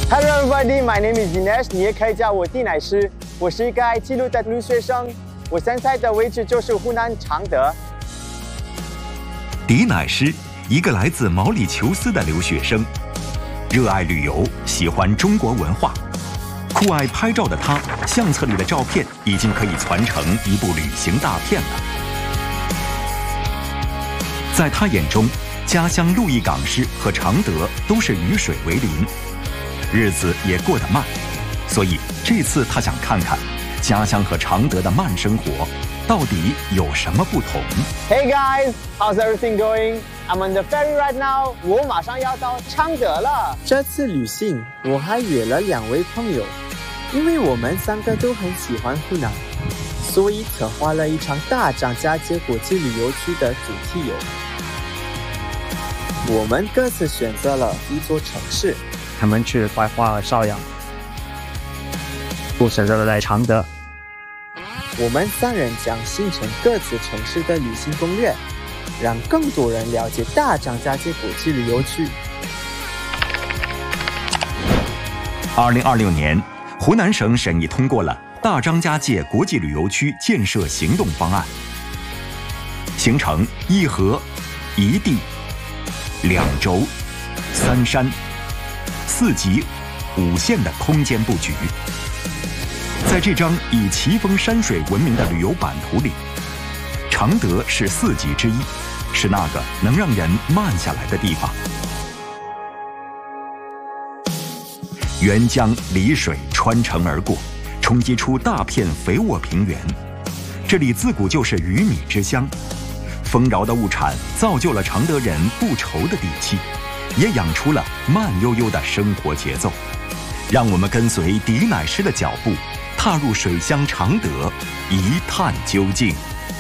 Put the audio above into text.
Hello everybody, my name is Dinesh， 你也可以叫我地乃师。我是一个爱记录的留学生，我现在的位置就是湖南常德。 迪乃师，一个来自毛里求斯的留学生，热爱旅游，喜欢中国文化，酷爱拍照的他，相册里的照片已经可以传成一部旅行大片了。在他眼中，家乡鹿邑港市和常德都是与水为邻，日子也过得慢，所以这次他想看看家乡和常德的慢生活到底有什么不同。 Hey guys, how's everything going? I'm on the ferry right now. 我马上要到常德了。 这次旅行我还约了2位朋友，因为我们3个都很喜欢湖南，所以策划了一场大张家界国际旅游区的主题游。我们各自选择了一座城市， 他们去怀化和邵阳，我选择了来常德。 我们3人将形成各自城市的旅行攻略，让更多人了解大张家界国际旅游区。 2026年，湖南省审议通过了大张家界国际旅游区建设行动方案，形成1河、1地、2轴、3山、4级、5县的空间布局。在这张以奇峰山水闻名的旅游版图里，常德是4级之一，是那个能让人慢下来的地方。沅江漓水穿城而过，冲击出大片肥沃平原。这里自古就是鱼米之乡，丰饶的物产造就了常德人不愁的底气，也养出了慢悠悠的生活节奏。让我们跟随迪乃师的脚步，踏入水乡常德，一探究竟。